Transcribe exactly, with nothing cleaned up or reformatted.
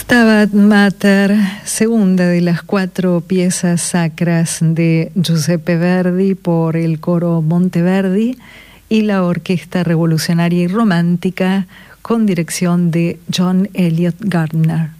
Stabat Mater, segunda de las cuatro piezas sacras de Giuseppe Verdi por el coro Monteverdi y la Orquesta Revolucionaria y Romántica con dirección de John Eliot Gardner.